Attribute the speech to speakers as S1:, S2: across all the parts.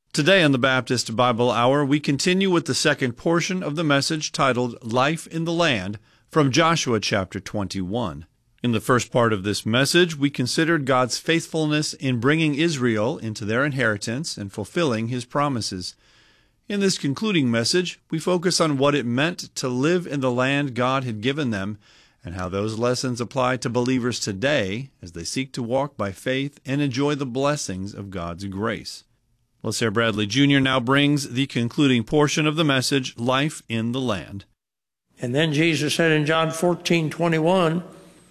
S1: Today on the Baptist Bible Hour, we continue with the second portion of the message titled Life in the Land from Joshua chapter 21. In the first part of this message, we considered God's faithfulness in bringing Israel into their inheritance and fulfilling His promises. In this concluding message, we focus on what it meant to live in the land God had given them and how those lessons apply to believers today as they seek to walk by faith and enjoy the blessings of God's grace. LaSair Bradley Jr. now brings the concluding portion of the message, Life in the Land.
S2: And then Jesus said in John 14:21,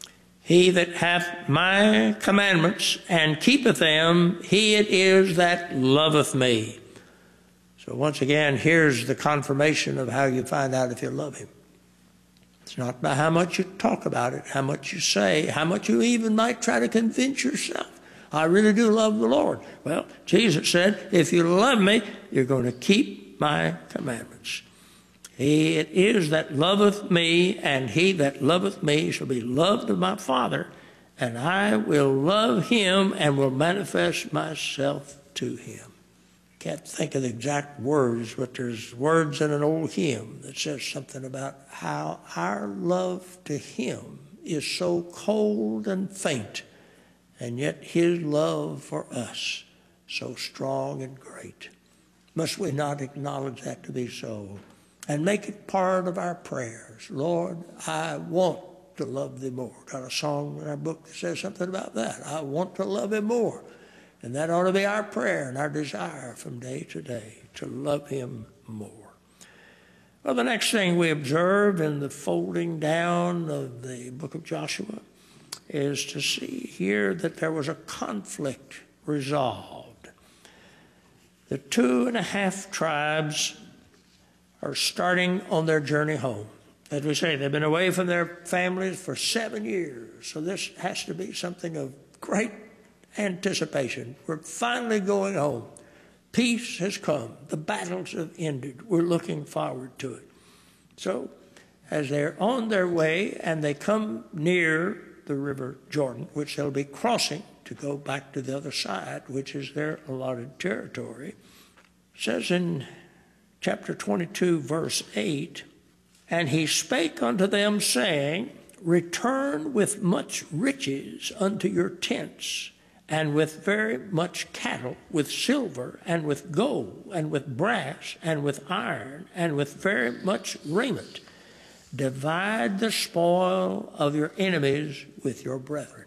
S2: He that hath my commandments and keepeth them, he it is that loveth me. So once again, here's the confirmation of how you find out if you love Him. It's not by how much you talk about it, how much you say, how much you even might try to convince yourself. I really do love the Lord. Well, Jesus said, if you love me, you're going to keep my commandments. He it is that loveth me, and he that loveth me shall be loved of my Father, and I will love him and will manifest myself to him. Can't think of the exact words, but there's words in an old hymn that says something about how our love to him is so cold and faint, and yet his love for us so strong and great. Must we not acknowledge that to be so and make it part of our prayers? Lord, I want to love thee more. Got a song in our book that says something about that. I want to love him more. And that ought to be our prayer and our desire from day to day, to love him more. Well, the next thing we observe in the folding down of the book of Joshua is to see here that there was a conflict resolved. The 2.5 tribes are starting on their journey home. As we say, they've been away from their families for 7 years. So this has to be something of great anticipation. We're finally going home. Peace has come. The battles have ended. We're looking forward to it. So as they're on their way and they come near the river Jordan, which they'll be crossing to go back to the other side, which is their allotted territory. It says in chapter 22, verse 8, And he spake unto them, saying, Return with much riches unto your tents, and with very much cattle, with silver, and with gold, and with brass, and with iron, and with very much raiment. Divide the spoil of your enemies with your brethren.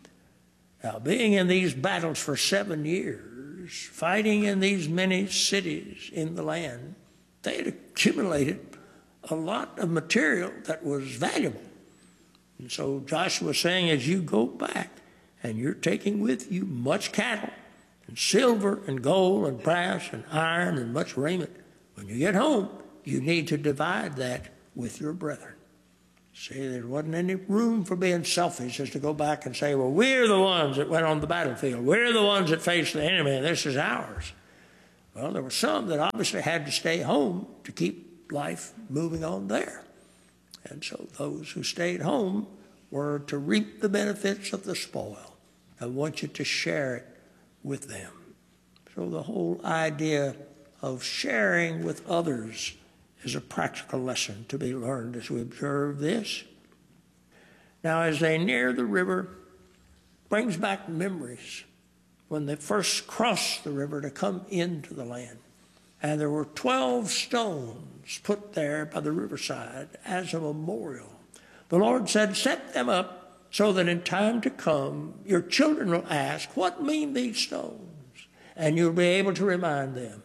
S2: Now, being in these battles for 7 years, fighting in these many cities in the land, they had accumulated a lot of material that was valuable. And so Joshua was saying, as you go back, and you're taking with you much cattle, and silver, and gold, and brass, and iron, and much raiment, when you get home, you need to divide that with your brethren. See, there wasn't any room for being selfish as to go back and say, well, we're the ones that went on the battlefield. We're the ones that faced the enemy, and this is ours. Well, there were some that obviously had to stay home to keep life moving on there. And so those who stayed home were to reap the benefits of the spoil. I want you to share it with them. So the whole idea of sharing with others is a practical lesson to be learned as we observe this. Now, as they near the river, brings back memories when they first crossed the river to come into the land. And there were 12 stones put there by the riverside as a memorial. The Lord said, set them up so that in time to come, your children will ask, what mean these stones? And you'll be able to remind them.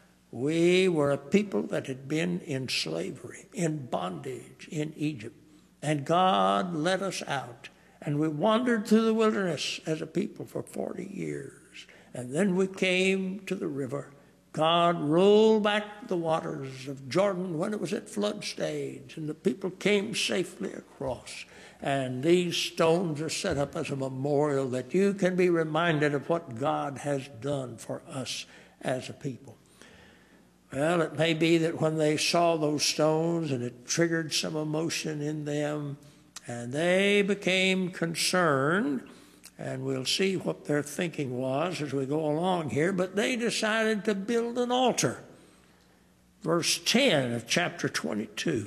S2: We were a people that had been in slavery, in bondage in Egypt. And God led us out. And we wandered through the wilderness as a people for 40 years. And then we came to the river. God rolled back the waters of Jordan when it was at flood stage. And the people came safely across. And these stones are set up as a memorial that you can be reminded of what God has done for us as a people. Well, it may be that when they saw those stones and it triggered some emotion in them, and they became concerned And we'll see what their thinking was as we go along here. But they decided to build an altar. Verse 10 of chapter 22.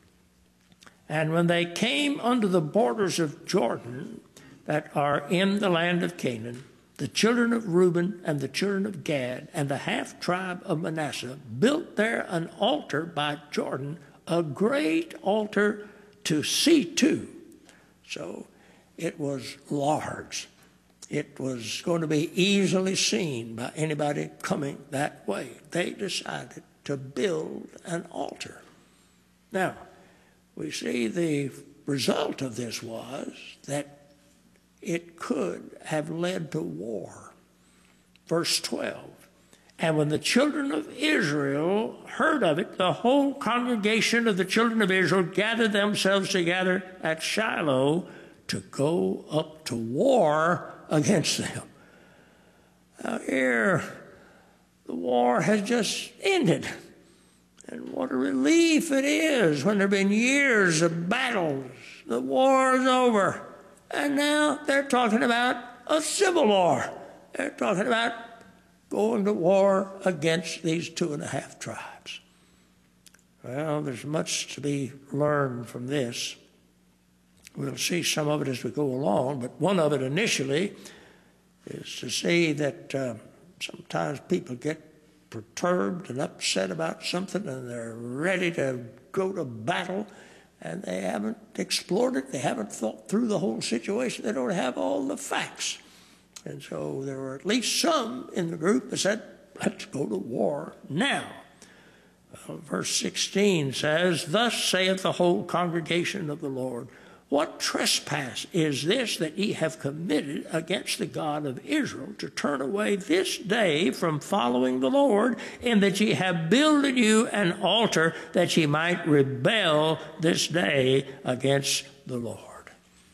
S2: And when they came unto the borders of Jordan that are in the land of Canaan, the children of Reuben and the children of Gad and the half tribe of Manasseh built there an altar by Jordan, a great altar to see to. So it was large. It was going to be easily seen by anybody coming that way. They decided to build an altar. Now, we see the result of this was that it could have led to war. Verse 12, and when the children of Israel heard of it, the whole congregation of the children of Israel gathered themselves together at Shiloh to go up to war against them. Now here, the war has just ended. And what a relief it is when there have been years of battles. The war is over. And now they're talking about a civil war. They're talking about going to war against these 2.5 tribes. Well, there's much to be learned from this. We'll see some of it as we go along, but one of it initially is to see that sometimes people get perturbed and upset about something and they're ready to go to battle, and they haven't explored it. They haven't thought through the whole situation. They don't have all the facts. And so there were at least some in the group that said, let's go to war now. Well, verse 16 says, thus saith the whole congregation of the Lord, what trespass is this that ye have committed against the God of Israel, to turn away this day from following the Lord, in that ye have builded you an altar, that ye might rebel this day against the Lord?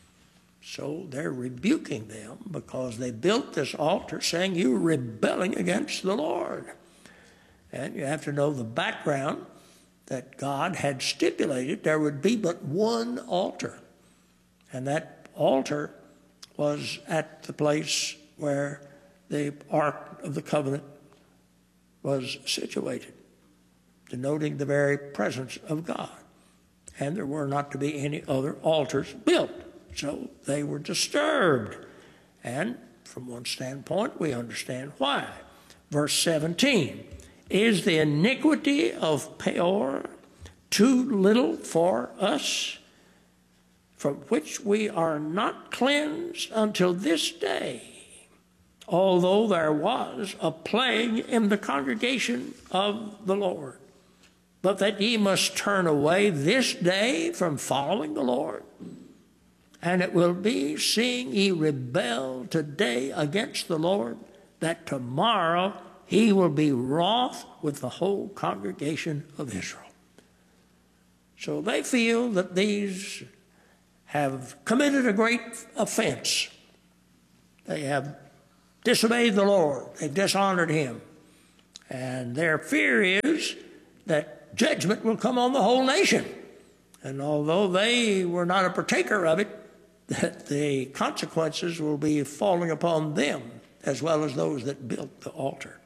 S2: So they're rebuking them because they built this altar saying, you're rebelling against the Lord. And you have to know the background, that God had stipulated there would be but one altar. And that altar was at the place where the Ark of the Covenant was situated, denoting the very presence of God. And there were not to be any other altars built. So they were disturbed. And from one standpoint, we understand why. Verse 17, is the iniquity of Peor too little for us, from which we are not cleansed until this day, although there was a plague in the congregation of the Lord? But that ye must turn away this day from following the Lord. And it will be, seeing ye rebel today against the Lord, that tomorrow he will be wroth with the whole congregation of Israel. So they feel that these have committed a great offense. They have disobeyed the Lord. They've dishonored him. And their fear is that judgment will come on the whole nation. And although they were not a partaker of it, that the consequences will be falling upon them as well as those that built the altar.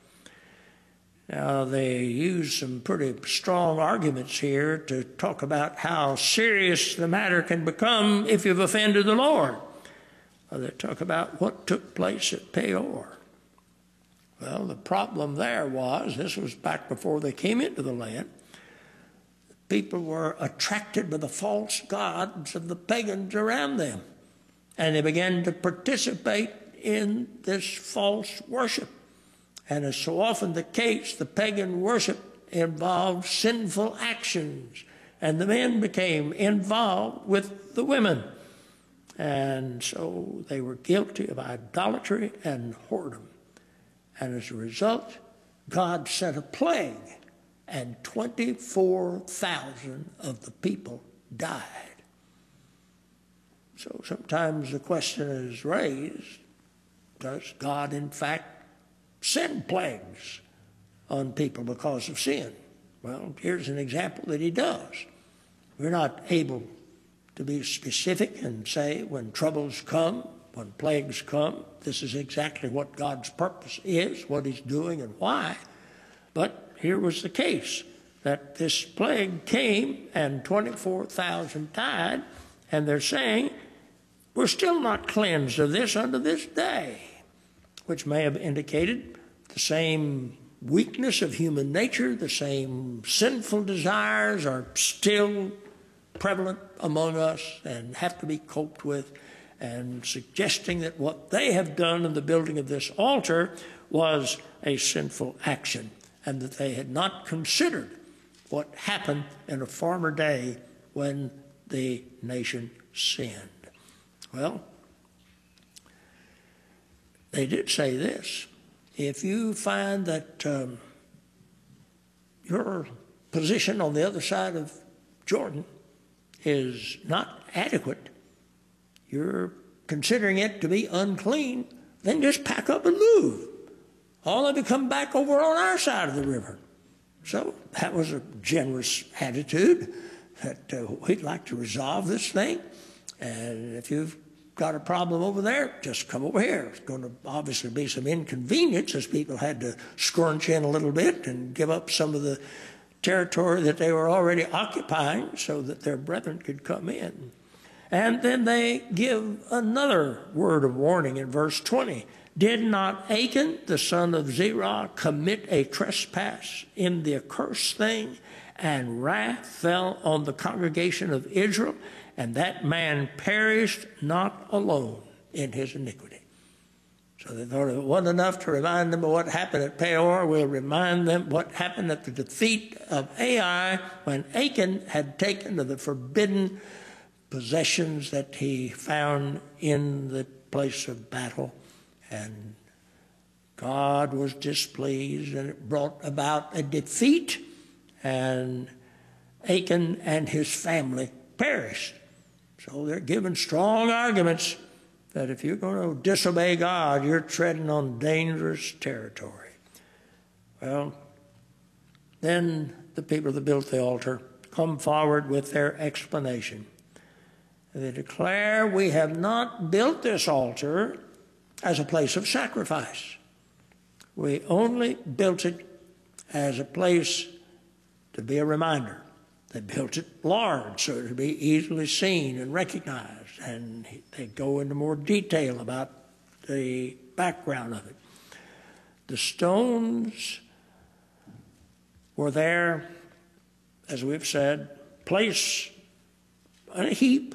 S2: Now, they use some pretty strong arguments here to talk about how serious the matter can become if you've offended the Lord. They talk about what took place at Peor. Well, the problem there was, this was back before they came into the land, people were attracted by the false gods of the pagans around them, and they began to participate in this false worship. And as so often the case, the pagan worship involved sinful actions, and the men became involved with the women. And so they were guilty of idolatry and whoredom. And as a result, God sent a plague, and 24,000 of the people died. So sometimes the question is raised, does God in fact send plagues on people because of sin? Well, here's an example that he does. We're not able to be specific and say when troubles come, when plagues come, this is exactly what God's purpose is, what he's doing and why. But here was the case, that this plague came and 24,000 died, and they're saying, we're still not cleansed of this unto this day, which may have indicated the same weakness of human nature, the same sinful desires are still prevalent among us and have to be coped with, and suggesting that what they have done in the building of this altar was a sinful action, and that they had not considered what happened in a former day when the nation sinned. Well, they did say this: if you find that your position on the other side of Jordan is not adequate, you're considering it to be unclean, then just pack up and move. All of you come back over on our side of the river. So that was a generous attitude, that we'd like to resolve this thing. And if you've got a problem over there, just come over here. It's going to obviously be some inconvenience, as people had to scrunch in a little bit and give up some of the territory that they were already occupying so that their brethren could come in. And then they give another word of warning in verse 20. Did not Achan, the son of Zerah, commit a trespass in the accursed thing, and wrath fell on the congregation of Israel, and that man perished not alone in his iniquity? So they thought it wasn't enough to remind them of what happened at Peor. We'll remind them what happened at the defeat of Ai, when Achan had taken to the forbidden possessions that he found in the place of battle. And God was displeased, and it brought about a defeat, and Achan and his family perished. So they're giving strong arguments that if you're going to disobey God, you're treading on dangerous territory. Well, then the people that built the altar come forward with their explanation. They declare, we have not built this altar as a place of sacrifice. We only built it as a place to be a reminder. They built it large so it would be easily seen and recognized, and they go into more detail about the background of it. The stones were there, as we've said, placed in a heap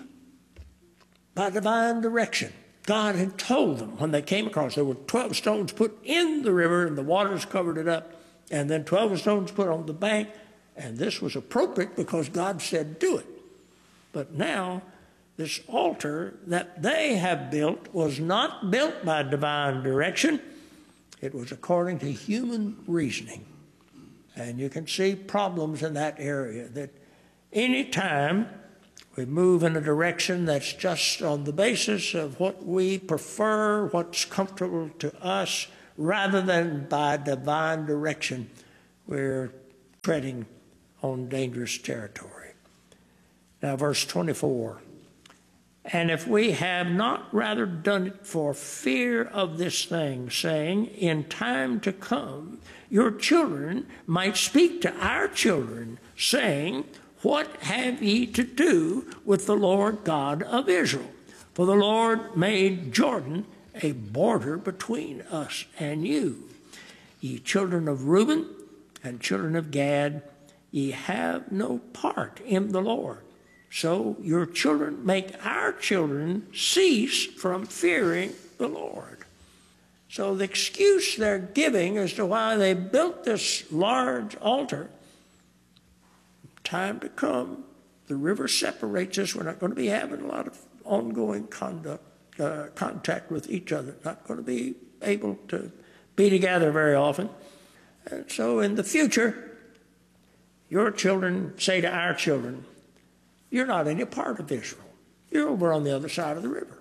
S2: by divine direction. God had told them when they came across, there were 12 stones put in the river and the waters covered it up, and then 12 stones put on the bank, and this was appropriate because God said do it. But now this altar that they have built was not built by divine direction. It was according to human reasoning. And you can see problems in that area, that any time we move in a direction that's just on the basis of what we prefer, what's comfortable to us, rather than by divine direction, we're treading on dangerous territory. Now, verse 24. And if we have not rather done it for fear of this thing, saying, in time to come, your children might speak to our children, saying, what have ye to do with the Lord God of Israel? For the Lord made Jordan a border between us and you. Ye children of Reuben and children of Gad, ye have no part in the Lord. So your children make our children cease from fearing the Lord. So the excuse they're giving as to why they built this large altar, time to come, the river separates us. We're not going to be having a lot of ongoing contact with each other, not going to be able to be together very often. And so in the future, your children say to our children, you're not any part of Israel. You're over on the other side of the river.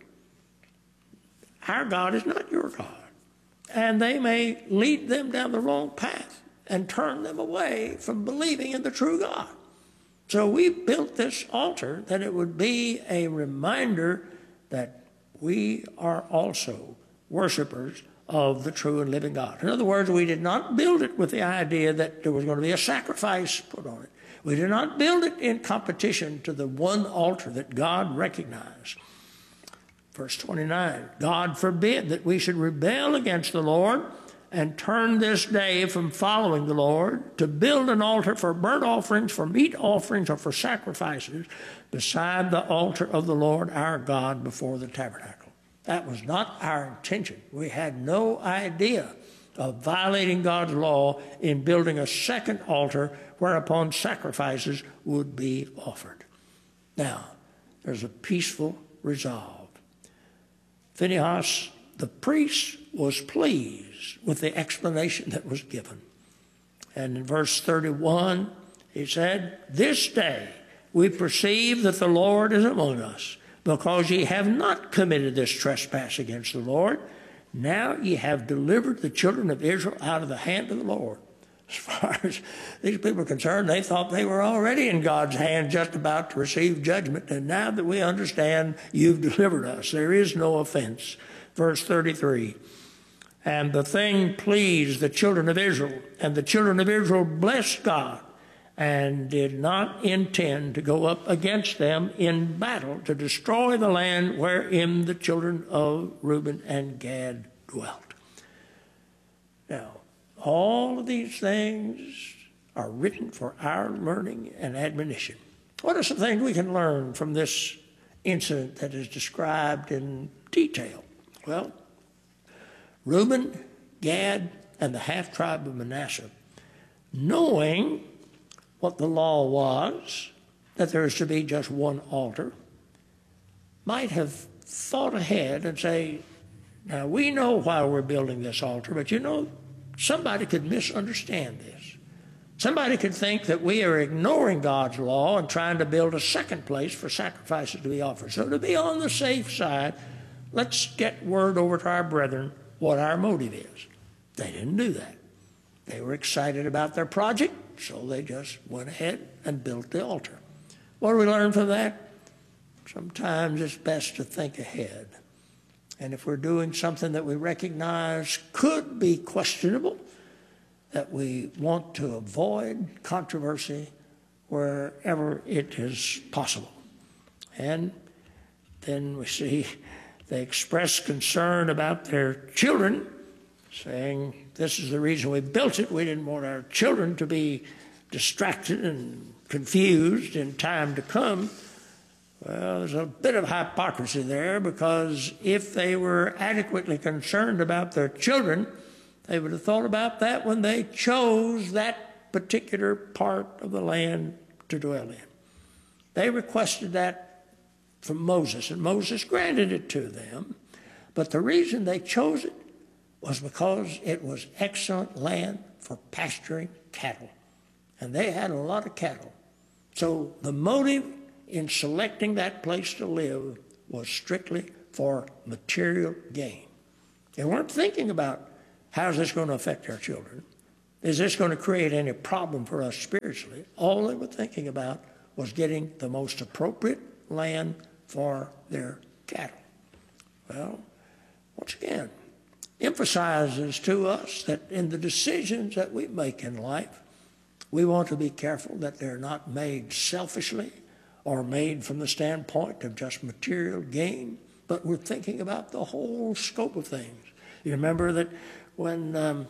S2: Our God is not your God. And they may lead them down the wrong path and turn them away from believing in the true God. So we built this altar that it would be a reminder that we are also worshipers of the true and living God. In other words, we did not build it with the idea that there was going to be a sacrifice put on it. We did not build it in competition to the one altar that God recognized. Verse 29, God forbid that we should rebel against the Lord and turn this day from following the Lord to build an altar for burnt offerings, for meat offerings, or for sacrifices beside the altar of the Lord our God before the tabernacle. That was not our intention. We had no idea of violating God's law in building a second altar whereupon sacrifices would be offered. Now, there's a peaceful resolve. Phinehas, the priest, was pleased with the explanation that was given. And in verse 31, he said, "This day we perceive that the Lord is among us, because ye have not committed this trespass against the Lord. Now ye have delivered the children of Israel out of the hand of the Lord." As far as these people are concerned, they thought they were already in God's hand, just about to receive judgment. And now that we understand you've delivered us, there is no offense. Verse 33, "And the thing pleased the children of Israel, and the children of Israel blessed God, and did not intend to go up against them in battle to destroy the land wherein the children of Reuben and Gad dwelt." Now, all of these things are written for our learning and admonition. What are some things we can learn from this incident that is described in detail? Well, Reuben, Gad, and the half-tribe of Manasseh, knowing what the law was, that there is to be just one altar, might have thought ahead and say, now we know why we're building this altar, but you know, somebody could misunderstand this. Somebody could think that we are ignoring God's law and trying to build a second place for sacrifices to be offered. So to be on the safe side, let's get word over to our brethren what our motive is. They didn't do that. They were excited about their project, so they just went ahead and built the altar. What do we learn from that? Sometimes it's best to think ahead. And if we're doing something that we recognize could be questionable, that we want to avoid controversy wherever it is possible. And then we see they express concern about their children, saying, this is the reason we built it. We didn't want our children to be distracted and confused in time to come. Well, there's a bit of hypocrisy there, because if they were adequately concerned about their children, they would have thought about that when they chose that particular part of the land to dwell in. They requested that from Moses, and Moses granted it to them. But the reason they chose it was because it was excellent land for pasturing cattle. And they had a lot of cattle. So the motive in selecting that place to live was strictly for material gain. They weren't thinking about, how's this going to affect our children? Is this going to create any problem for us spiritually? All they were thinking about was getting the most appropriate land for their cattle. Well, once again, emphasizes to us that in the decisions that we make in life, we want to be careful that they're not made selfishly or made from the standpoint of just material gain, but we're thinking about the whole scope of things. You remember that when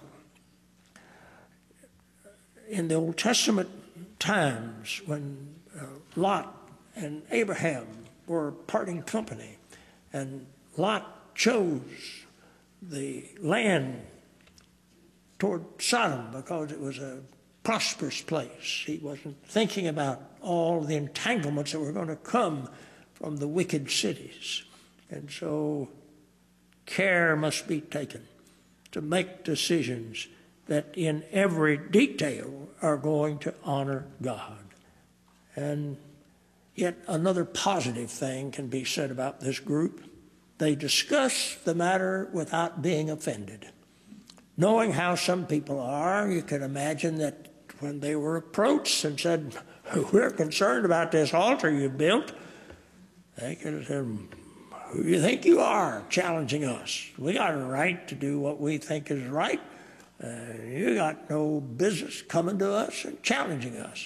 S2: in the Old Testament times, when Lot and Abraham were parting company, and Lot chose the land toward Sodom because it was a prosperous place. He wasn't thinking about all the entanglements that were going to come from the wicked cities. And so care must be taken to make decisions that in every detail are going to honor God. And yet another positive thing can be said about this group. They discuss the matter without being offended. Knowing how some people are, you can imagine that when they were approached and said, we're concerned about this altar you built, they could have said, Who do you think you are challenging us? We got a right to do what we think is right. You got no business coming to us and challenging us.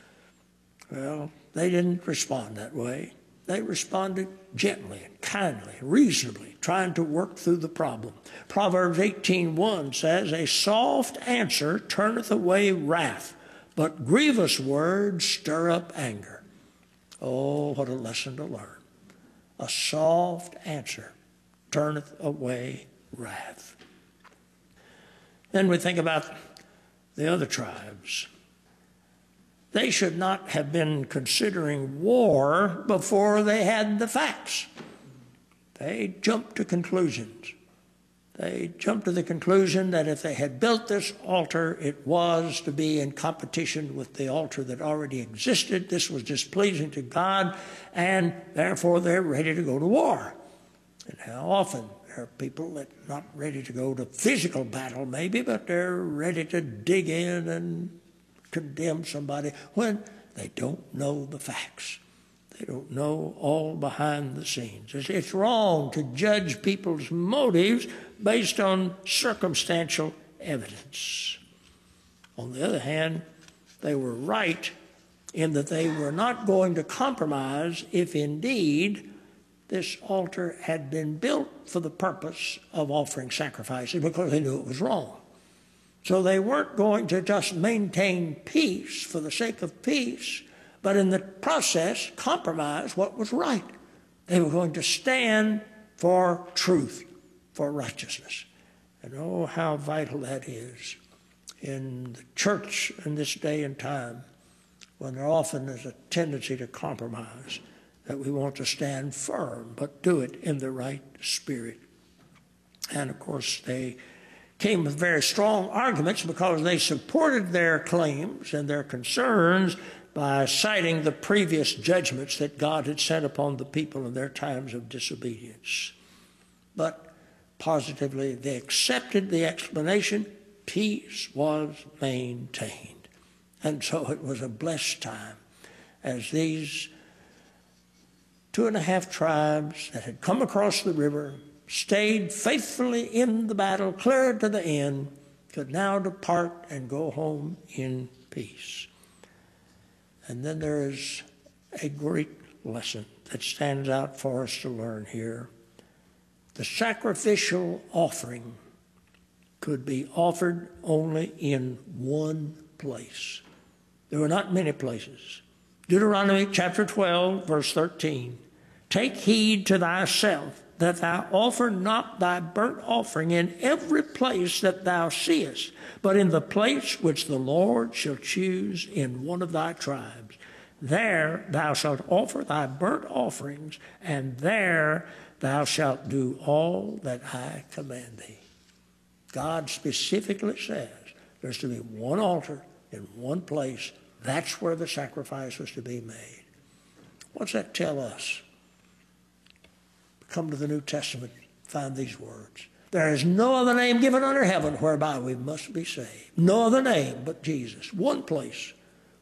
S2: Well, they didn't respond that way. They responded gently and kindly, reasonably, trying to work through the problem. Proverbs 18:1 says, "A soft answer turneth away wrath, but grievous words stir up anger." Oh, what a lesson to learn. A soft answer turneth away wrath. Then we think about the other tribes. They should not have been considering war before they had the facts. They jumped to conclusions. They jumped to the conclusion that if they had built this altar, it was to be in competition with the altar that already existed. This was displeasing to God, and therefore they're ready to go to war. And how often there are people that are not ready to go to physical battle maybe, but they're ready to dig in and condemn somebody when they don't know the facts. They don't know all behind the scenes. It's wrong to judge people's motives based on circumstantial evidence. On the other hand, they were right in that they were not going to compromise if indeed this altar had been built for the purpose of offering sacrifices, because they knew it was wrong. So they weren't going to just maintain peace for the sake of peace, but in the process compromise what was right. They were going to stand for truth, for righteousness. And oh, how vital that is in the church in this day and time, when there often is a tendency to compromise, that we want to stand firm, but do it in the right spirit. And of course, they came with very strong arguments because they supported their claims and their concerns by citing the previous judgments that God had sent upon the people in their times of disobedience. But positively, they accepted the explanation. Peace was maintained. And so it was a blessed time as these 2.5 tribes that had come across the river, stayed faithfully in the battle, clear to the end, could now depart and go home in peace. And then there is a great lesson that stands out for us to learn here. The sacrificial offering could be offered only in one place. There were not many places. Deuteronomy chapter 12, verse 13. "Take heed to thyself, that thou offer not thy burnt offering in every place that thou seest, but in the place which the Lord shall choose in one of thy tribes. There thou shalt offer thy burnt offerings, and there thou shalt do all that I command thee." God specifically says there's to be one altar in one place. That's where the sacrifice was to be made. What's that tell us? Come to the New Testament, find these words. "There is no other name given under heaven whereby we must be saved." No other name but Jesus. One place